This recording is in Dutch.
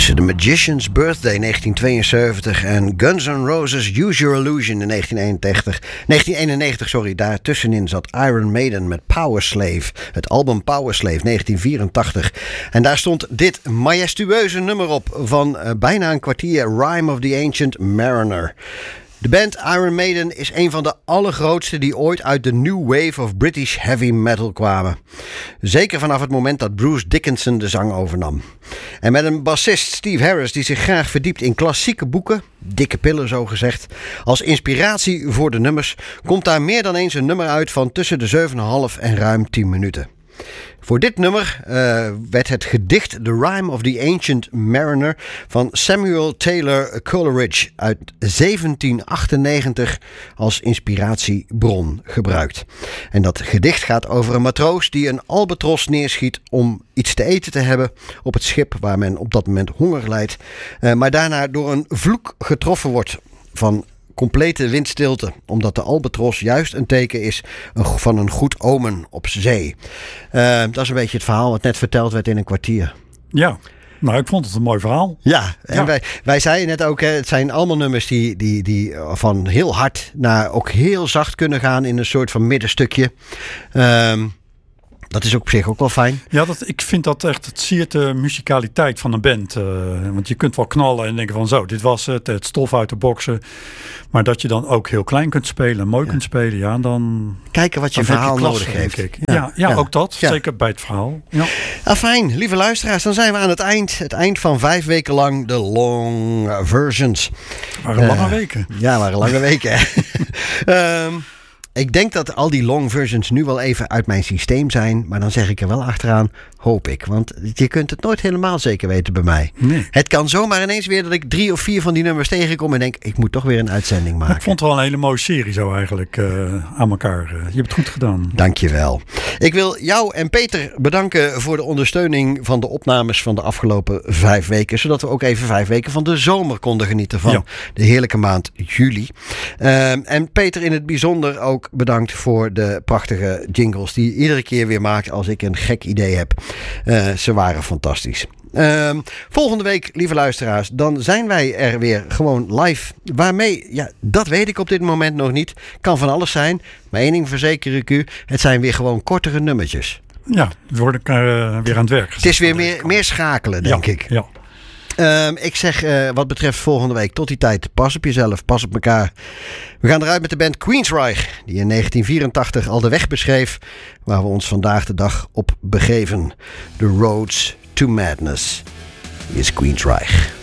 Tussen The Magician's Birthday 1972 en Guns N' Roses Use Your Illusion in 1991. Daartussenin zat Iron Maiden met Power Slave, het album Power Slave 1984. En daar stond dit majestueuze nummer op van bijna een kwartier, Rime of the Ancient Mariner. De band Iron Maiden is een van de allergrootste die ooit uit de New Wave of British Heavy Metal kwamen. Zeker vanaf het moment dat Bruce Dickinson de zang overnam. En met een bassist Steve Harris die zich graag verdiept in klassieke boeken, dikke pillen zo gezegd, als inspiratie voor de nummers, komt daar meer dan eens een nummer uit van tussen de 7,5 en ruim 10 minuten. Voor dit nummer werd het gedicht The Rime of the Ancient Mariner van Samuel Taylor Coleridge uit 1798 als inspiratiebron gebruikt. En dat gedicht gaat over een matroos die een albatros neerschiet om iets te eten te hebben op het schip waar men op dat moment honger lijdt, maar daarna door een vloek getroffen wordt van complete windstilte, omdat de albatros juist een teken is van een goed omen op zee. Dat is een beetje het verhaal wat net verteld werd in een kwartier. Ja, nou ik vond het een mooi verhaal. Ja, en wij zeiden net ook, het zijn allemaal nummers die van heel hard naar ook heel zacht kunnen gaan in een soort van middenstukje. Dat is ook op zich ook wel fijn. Ja, ik vind dat echt, het siert de muzikaliteit van een band. Want je kunt wel knallen en denken van zo, dit was het stof uit de boksen. Maar dat je dan ook heel klein kunt spelen, mooi kunt spelen. Ja, dan kijken wat je verhaal nodig heeft. Ja, ook dat. Ja. Zeker bij het verhaal. Ja. Fijn, lieve luisteraars, dan zijn we aan het eind. Het eind van 5 weken lang de long versions. Waren lange weken. Ja, waren lange weken. Ik denk dat al die long versions nu wel even uit mijn systeem zijn. Maar dan zeg ik er wel achteraan, hoop ik. Want je kunt het nooit helemaal zeker weten bij mij. Nee. Het kan zomaar ineens weer dat ik 3 of 4 van die nummers tegenkom en denk, ik moet toch weer een uitzending maken. Ik vond het wel een hele mooie serie zo eigenlijk aan elkaar. Je hebt het goed gedaan. Dankjewel. Ik wil jou en Peter bedanken voor de ondersteuning van de opnames van de afgelopen 5 weken. Zodat we ook even 5 weken van de zomer konden genieten van de heerlijke maand juli. En Peter in het bijzonder ook bedankt voor de prachtige jingles die je iedere keer weer maakt als ik een gek idee heb. Ze waren fantastisch. Volgende week, lieve luisteraars, dan zijn wij er weer gewoon live. Waarmee, ja, dat weet ik op dit moment nog niet. Kan van alles zijn. Maar één ding verzeker ik u, het zijn weer gewoon kortere nummertjes. Ja, we worden weer aan het werk gezet. Het is weer meer schakelen, denk ik. Ja. Ik zeg wat betreft volgende week, tot die tijd, pas op jezelf, pas op elkaar. We gaan eruit met de band Queensryche, die in 1984 al de weg beschreef waar we ons vandaag de dag op begeven. The Roads to Madness is Queensryche.